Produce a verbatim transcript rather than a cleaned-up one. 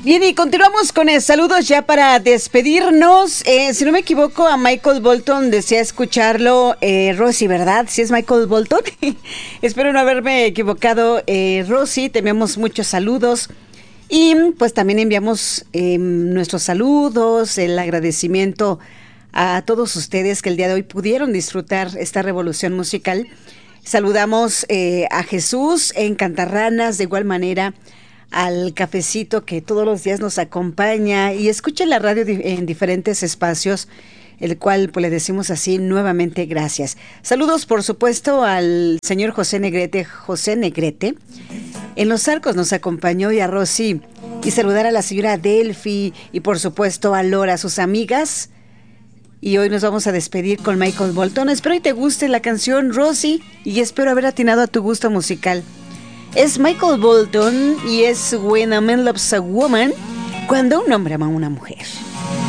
Bien, y continuamos con el saludos ya para despedirnos. Eh, si no me equivoco, a Michael Bolton desea escucharlo, eh, Rosy, ¿verdad? Si es Michael Bolton. Espero no haberme equivocado, eh, Rosy. Te enviamos muchos saludos. Y pues también enviamos eh, nuestros saludos, el agradecimiento a todos ustedes que el día de hoy pudieron disfrutar esta revolución musical. Saludamos eh, a Jesús en Cantarranas, de igual manera al Cafecito que todos los días nos acompaña y escucha la radio en diferentes espacios, el cual pues le decimos así nuevamente gracias. Saludos por supuesto al señor José Negrete, José Negrete. En Los Arcos nos acompañó, y a Rosy, y saludar a la señora Delphi y por supuesto a Lora, sus amigas. Y hoy nos vamos a despedir con Michael Bolton. Espero y te guste la canción, Rosy, y espero haber atinado a tu gusto musical. Es Michael Bolton y es When a Man Loves a Woman, cuando un hombre ama a una mujer.